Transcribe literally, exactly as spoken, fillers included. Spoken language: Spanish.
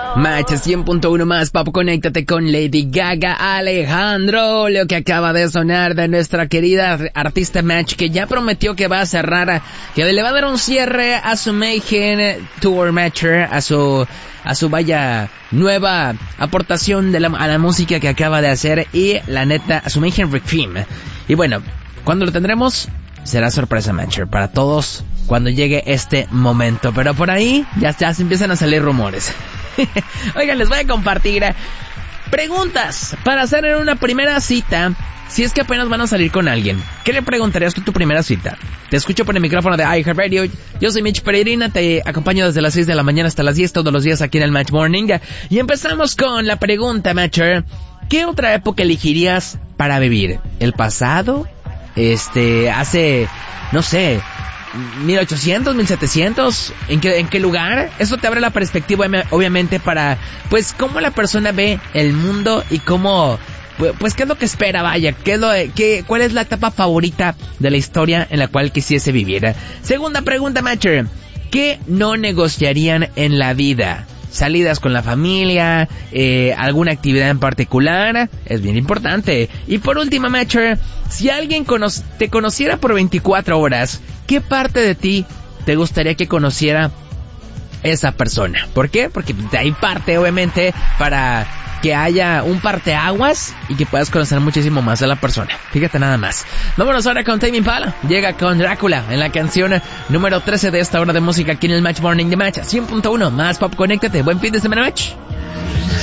Match cien punto uno más Pop, conéctate con Lady Gaga. Alejandro, lo que acaba de sonar de nuestra querida artista Match, que ya prometió que va a cerrar, que le va a dar un cierre a su Mayhem Tour Matcher, a su, a su vaya nueva aportación de la, a la música que acaba de hacer, y la neta, a su Mayhem Requiem. Y bueno, ¿cuándo lo tendremos? Será sorpresa Matcher para todos cuando llegue este momento, pero por ahí ya, ya se empiezan a salir rumores. Oigan, les voy a compartir preguntas para hacer en una primera cita, si es que apenas van a salir con alguien. ¿Qué le preguntarías tú a tu primera cita? Te escucho por el micrófono de iHeartRadio. Yo soy Mitch Peregrina, te acompaño desde las seis de la mañana hasta las diez todos los días aquí en el Match Morning. Y empezamos con la pregunta, Matcher. ¿Qué otra época elegirías para vivir? ¿El pasado? Este, hace, no sé, mil ochocientos, mil setecientos, ¿en qué, en qué lugar? Eso te abre la perspectiva, obviamente, para, pues, cómo la persona ve el mundo y cómo, pues, qué es lo que espera, vaya, qué es lo, qué, cuál es la etapa favorita de la historia en la cual quisiese vivir. Segunda pregunta, Matcher. ¿Qué no negociarían en la vida? Salidas con la familia, eh, alguna actividad en particular, es bien importante. Y por último, Matcher, si alguien cono- te conociera por veinticuatro horas, ¿qué parte de ti te gustaría que conociera esa persona? ¿Por qué? Porque de ahí parte, obviamente, para que haya un parteaguas y que puedas conocer muchísimo más a la persona. Fíjate nada más. Vámonos ahora con Tame Impala. Llega con Drácula en la canción número trece de esta hora de música aquí en el Match Morning de Match cien punto uno más Pop. Conéctate. Buen fin de semana, Match.